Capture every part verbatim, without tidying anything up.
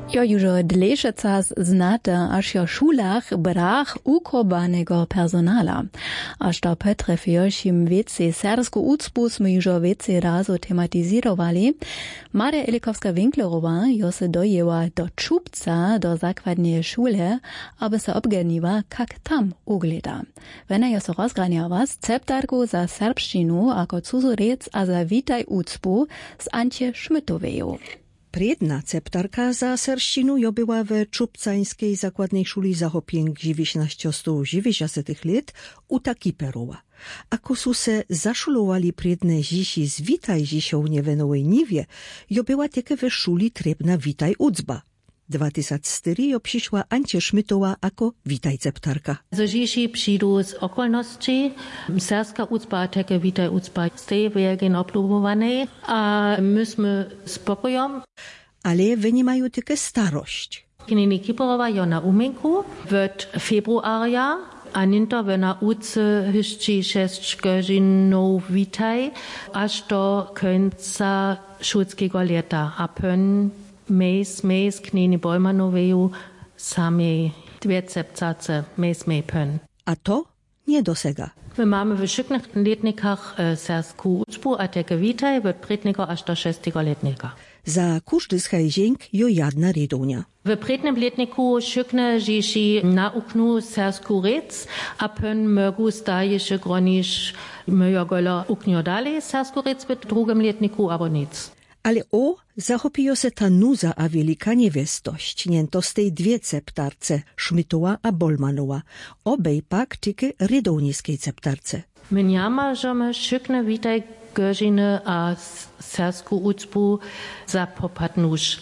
Jo już dlejszy czas znate, aż jo szulach brach ukobanego personala. Aż to potrafiušim wiece sersku ucpu sme już wiece razu tematizirowali. Mare Elikowska-Winklerowa jo se dojęła do Czubca, do zakładnej szule, aby se obganiła, jak tam ugleda. Wena jo se rozgraniała z ceptarku za serbszczinu, ako cuzurec a za witaj ucpu z Antje Szmytoweju. Priedna ceptarka za serszčinu jo była we Czubcańskiej zakładnej szuli zahopięk dziewięćnaście lat u Takiperowa. Ako su se zaszulowali priedne zisi z witaj zisią niewenowej niwie, jo była teke we szuli trebna witaj ucba. dwa tysiące cztery jo przyszła Ancie Szmytowa ako witaj ceptarka. Z zisi przyjdą z okolności. Serska ucba, teke witaj ucba, stej wegen oblubowane, a myśmy spokojom. Ale wy mają tylko starość. Kinini Kiperowa jo na umenku, w februaria, a ninto w na uce hyszczy sześć godzin witaj, aż do końca szulskiego lata, a pen Mes, mes, knini Bolmanoweju, same dwie cepcace, mes, me pen. A to nie dosega. My mamy w szyknych letnikach e, sersku ucpu, a teke witaj w prednika aż do szestego letnika. Za każdy schajzienk jo jedna redownia. W prednym letniku szykne dzieci nauknu sersku rec, a pen mögu staješe groniš möjogola uknio dalej sersku rec w drugim letniku, aber nic. Ale o, zachopiło se ta nuza a wielika niewestość, niento z tej dwie ceptarce, Szmytowa a Bolmanowa, obej pak tyke redowniskiej ceptarce. My nie możemy szykne witaj godziny a sersku ucpu za popadnusz.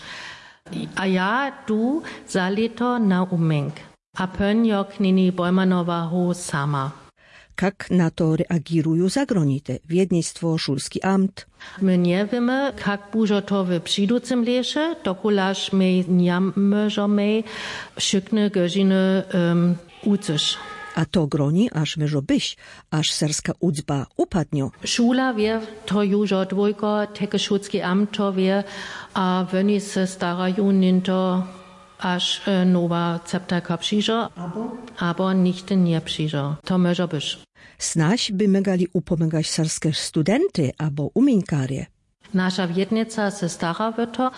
A ja tu za leto na umenk. A pen jo knini Bolmanowa ho sama. Jak na to reagirują zagronite, Wiednictwo, Szulski Amt? My nie wiemy, jak bużo to w przyjducym lesie, dokulaż my nie możemy szykne godziny um, uczyć. A to groni, aż myżo byś, aż serska ucba upadnio. Szula wie, to już dwójko, teke Szulski Amt to wie, a oni se starają ninto, aż e, nowa ceptarka przyjdzie, aber nicht nie przyjdzie. To może być. Snaś by megali upomagać serskie studenty albo umieńkarie. Nasza Wiednica se stara wyto,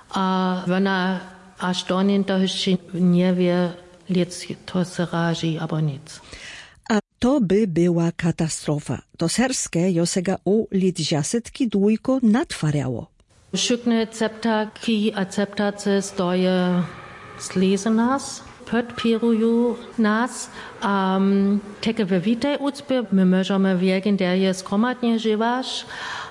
a ona aż do ninto jeszcze nie wie, liec to se razi, aber nic. A to by była katastrofa. To serskie josega o lidziasetki dwójko natwariało. Szykne ceptarki a ceptace stoje sleze nas, podpiruju nas, a um, teke we witaj ucpy, my możemy wegen der je skromadnie żywasz,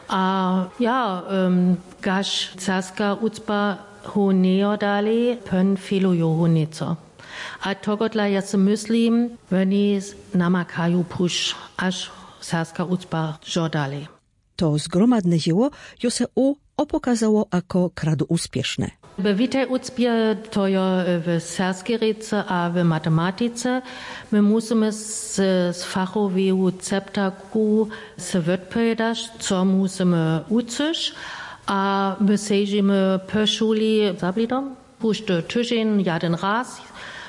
a ja, um, gaš carska ucpa hu neo dali, pen filuju hu nico. A togodla ja se myslím, oni namakaju puš, až carska ucpa žodali. To zgromadne dzieło jo se o opokazało jako kradu uspieszne. W witaj ucpie to jo w serskiej rece a w matematice. My musimy z, z fachowej ceptarku se wypowiadać, co musimy uczyć, a my sejdziemy po szuli zablidom, puszczę tydzień, jeden raz,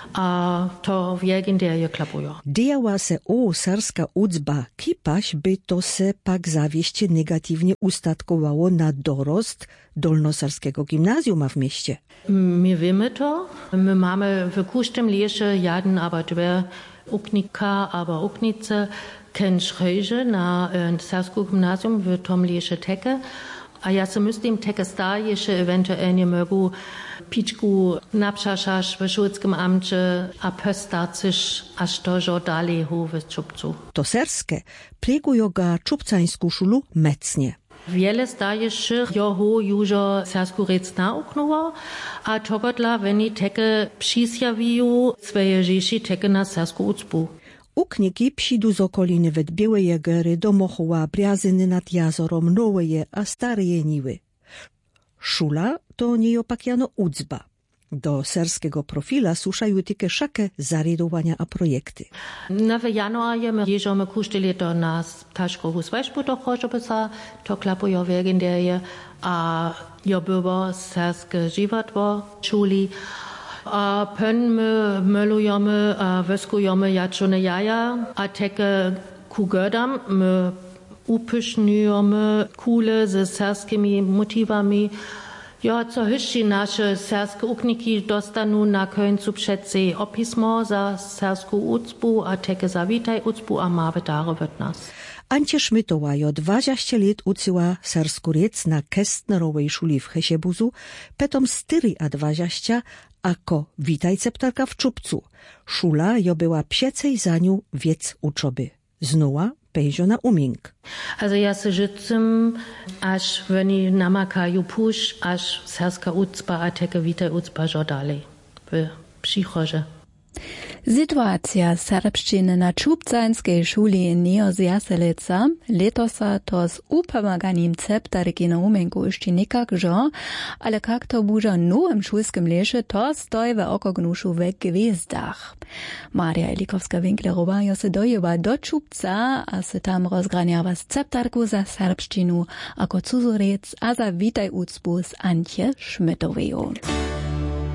a to wiegin der je klapujo. Działa se o serska ucba, kipaś by to se pak zawieście negatywnie ustatkowało na dorost dolnoserskiego gimnazjuma w mieście. My wiemy to. My mamy w każdym lesie jeden albo dwie uknika albo uknice, ken schreiże na sersku gimnazjum w tom lesie teke. A ja se myslím, teke starješe eventualnie mogu pičku napšašaš v šulskim amče a postarciš až to žo dalej hu v Čubcu. To serskie priegujo ga Czubcańsku szulu mecnie. Wiele starješích jo hu južo sersku rec nauknuło, a togodla veni teke přisjaviju svoje žiši teke na sersku ucpu. Ukniki przyjdą z okoliny wed Białej Jegery, do Mochoła, Bryazyny nad Jazorom, Noweje a Stareje Niwy. Szula to niejopakiano ucba. Do serskiego profila suszają tylko wszakie zaridowania a projekty. W januarze my jeżdżamy każde lato na ptaszkową służbę do Chorzobyca, to klapują wegendeje, a ja było serskie żywotwo szuli. A pen my malujemy, a wyskujemy jaczone jaja, a takie kugerdam my upyszniujemy kule ze serskimi motywami. Ja, co jeszcze nasze serskie ukniki dostaną na końcu przedse opismo za serską ucpu, a takie zawitaj ucpu, a mamy darowet nas. Ancie Szmytowa jo dwadzieścia lat uczyła sersku rec na Kestnerowej szuli w Hesiebuzu, petom styry a dwadzieścia, ako witaj ceptarka w Czubcu. Szula jo była piecej za nią wiec uczoby. Znowa pejżo na uming. Also ja se życem, aż oni namakają pusz, aż serska ucpa, a takie witaj ucpa jo dalej. W przychorze. Sytuacja serbszczyny na Czubcańskiej szuli nie zjaselica, letosa to z upomaganím ceptarki na umenku jeszcze nikak żo, ale kak to buża nowym szulskim lesie, to stoi w okognuszu w gwizdach. Maria Elikowska-Winklerowa jo se dojeba do Czubca, a se tam rozgraniava z ceptarku za serbszczynu, ako cuzorec, a za witaj ucpu z Antje Szmytowej.